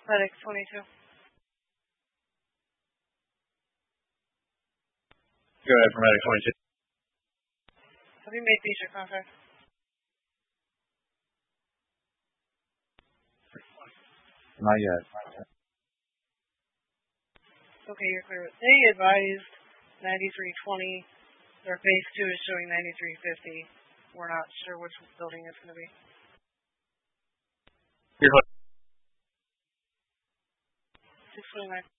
FedEx 22. Go ahead for Medic 22. Have you made these your contract? Not yet. Okay, you're clear. They advised 9320. Their phase 2 is showing 9350. We're not sure which building it's going to be. You're 629.